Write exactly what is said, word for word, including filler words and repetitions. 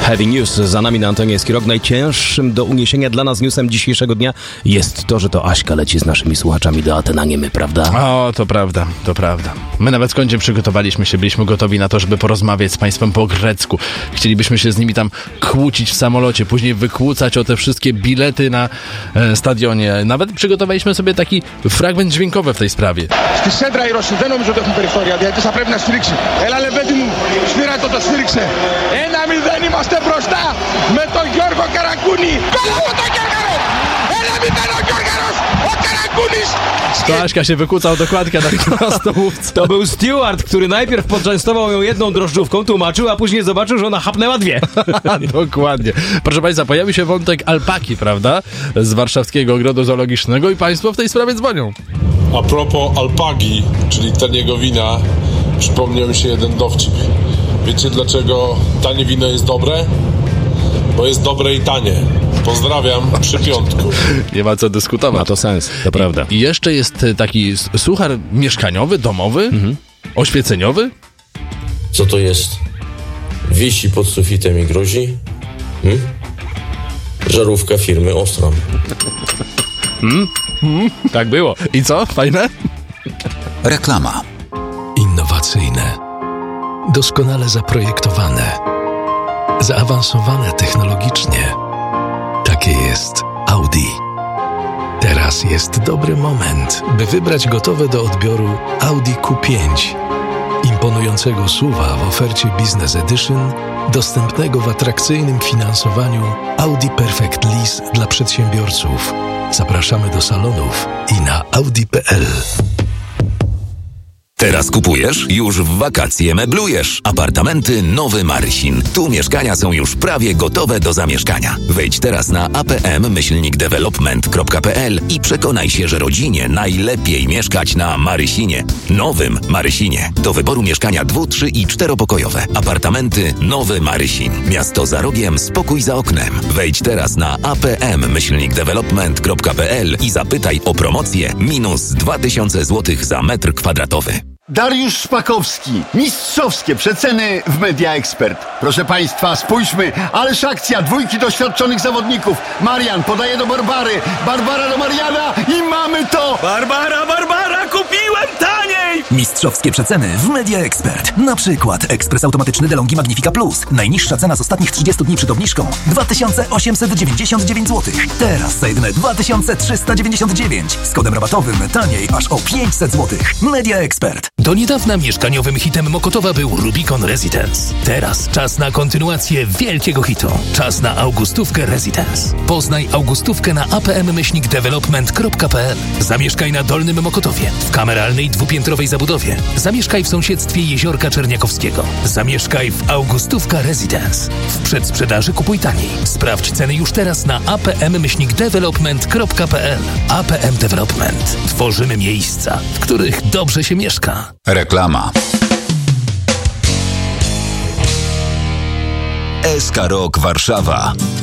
Heavy News za nami na antenie Eski Rock. Najcięższym do uniesienia dla nas newsem dzisiejszego dnia jest to, że to Aśka leci z naszymi słuchaczami do Aten, a nie my, prawda? O, to prawda, to prawda. My nawet z Kądziem przygotowaliśmy się, byliśmy gotowi na to, żeby porozmawiać z państwem po grecku. Chcielibyśmy się z nimi tam kłócić w samolocie, później wykłócać o te wszystkie bilety na e, stadionie. Nawet przygotowaliśmy sobie taki fragment dźwiękowy w tej sprawie. Στη σέντρα η Ρώσοι δεν νομίζω ότι έχουν περιθώρια. Διαιτητής θα πρέπει να σφυρίξει. Έλα λεβέντη μου, σφύρα το, το σφύριξε. Ένα μηδέν είμαστε μπροστά με τον Γιώργο Καρακούνη. Κόλλα μου τον Γιώργαρο! Ένα μηδέν ο Γιώργαρος, ο Καρακούνης. To Aśka się wykłóca o dokładkę na stołówce. To był steward, który najpierw poczęstował ją jedną drożdżówką, tłumaczył, a później zobaczył, że ona chapnęła dwie. Dokładnie. Proszę państwa, pojawił się wątek alpaki, prawda? Z warszawskiego ogrodu zoologicznego i państwo w tej sprawie dzwonią. A propos alpagi, czyli taniego wina, przypomniał mi się jeden dowcip. Wiecie dlaczego tanie wino jest dobre? Bo jest dobre i tanie. Pozdrawiam, przy piątku. Nie ma co dyskutować. Ma to sens, to prawda. I jeszcze jest taki suchar mieszkaniowy, domowy, mhm. oświeceniowy. Co to jest? Wisi pod sufitem i grozi? Hmm? Żarówka firmy Osram. Hmm? Hmm? Tak było. I co? Fajne? Reklama. Innowacyjne, doskonale zaprojektowane, zaawansowane technologicznie. Takie jest Audi. Teraz jest dobry moment, by wybrać gotowe do odbioru Audi Q pięć. Imponującego suva w ofercie Business Edition, dostępnego w atrakcyjnym finansowaniu Audi Perfect Lease dla przedsiębiorców. Zapraszamy do salonów i na audi kropka p l. Teraz kupujesz, już w wakacje meblujesz. Apartamenty Nowy Marysin. Tu mieszkania są już prawie gotowe do zamieszkania. Wejdź teraz na a p m myślnik development kropka p l i przekonaj się, że rodzinie najlepiej mieszkać na Marysinie. Nowym Marysinie. Do wyboru mieszkania dwu, trzy i czteropokojowe. Apartamenty Nowy Marysin. Miasto za rogiem, spokój za oknem. Wejdź teraz na a p m myślnik development kropka p l i zapytaj o promocję minus dwa tysiące złotych za metr kwadratowy. Dariusz Szpakowski. Mistrzowskie przeceny w Media Expert. Proszę państwa, spójrzmy, ależ akcja dwójki doświadczonych zawodników. Marian podaje do Barbary, Barbara do Mariana i mamy to! Barbara, Barbara, kupiłem taniej! Mistrzowskie przeceny w Media Expert. Na przykład ekspres automatyczny DeLonghi Magnifica Plus. Najniższa cena z ostatnich trzydziestu dni przed obniżką dwa tysiące osiemset dziewięćdziesiąt dziewięć złotych. Teraz za jedyne dwa tysiące trzysta dziewięćdziesiąt dziewięć. Z kodem rabatowym taniej aż o pięćset złotych. Media Expert. Do niedawna mieszkaniowym hitem Mokotowa był Rubicon Residence. Teraz czas na kontynuację wielkiego hitu. Czas na Augustówkę Residence. Poznaj Augustówkę na a p m myślnik development kropka p l. Zamieszkaj na Dolnym Mokotowie, w kameralnej dwupiętrowej zabudowie. Zamieszkaj w sąsiedztwie Jeziorka Czerniakowskiego. Zamieszkaj w Augustówka Residence. W przedsprzedaży kupuj taniej. Sprawdź ceny już teraz na a p m myślnik development kropka p l. A P M Development. Tworzymy miejsca, w których dobrze się mieszka. Reklama. S K Rock Warszawa.